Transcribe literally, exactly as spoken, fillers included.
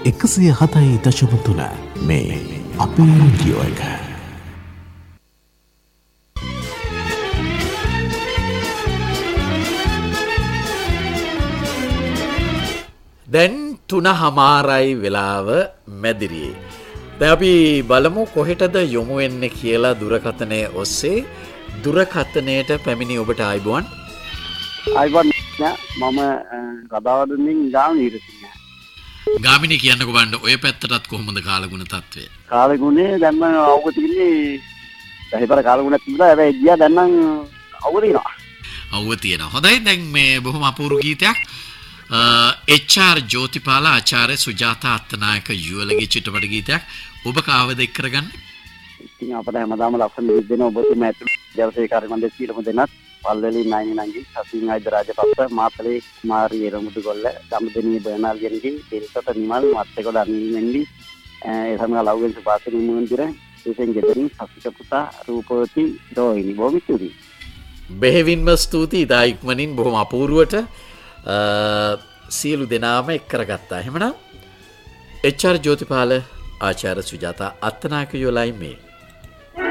එකසිය හතයි දශම තුන මේ අපේ රේඩියෝ එක. දැන් තුන හමාරයි වෙලාව මැදිරියේ. දැන් අපි බලමු කොහෙටද යොමු වෙන්නේ කියලා දුරකථනයේ ඔස්සේ. දුරකථනයට පැමිණි ඔබට ආයිබෝන්. ආයිබෝන් මම රබාවදුන්ගෙන් ගාමිණී ඉරසිංහ. ගාමිණී කියන්නකෝ බලන්න ඔය පැත්තටත් කොහොමද කාලගුණ තත්ත්වය? කාලගුණේ දැන් මම අවුව තින්නේ දහපර කාලගුණක් තිබුණා. හැබැයි ගියා දැන් නම් අවුව තියෙනවා. අවුව තියෙනවා. හොඳයි දැන් මේ බොහොම අපූර්ව ගීතයක් එච් ආර් ජෝතිපාල ආචාර්ය සුජාතා අත්තනායක යුවලගේ චිත්‍රපට ගීතයක් ඔබ කාවද එක් කරගන්නේ? ඉතින් අපිට හැමදාම ලස්සන ගීත දෙන ඔබතුමා ඇතුළු ජලසේකර මණ්ඩල සියලුම දෙනාත් පල්ලෙලි නයිනි නංගි සසින් අයිද රාජපක්ෂ මාතලේ කුමාරී එරමුදුගොල්ල දඹදෙණිය බර්නාල්ගෙන්ගේ දෙල්සත නිමල් මත්තේකොඩ අනිමෙන්ඩි ඒ සමග ලව්ගෙන් සුපාසනි මුන්දිර ඉතින් ගෙදරින් සසික පුතා රූපවති රෝහිණි බොහොම ස්තුතියි. බෙහෙවින්ම ස්තුතියි. ඉතා ඉක්මනින් බොහොම අපූර්වට සියලු දෙනාම එක් කරගත්තා. එහෙමනම් එච් ආර් ජෝතිපාල ආචාර්ය සුජාතා අත්තනායක යුවලයි මේ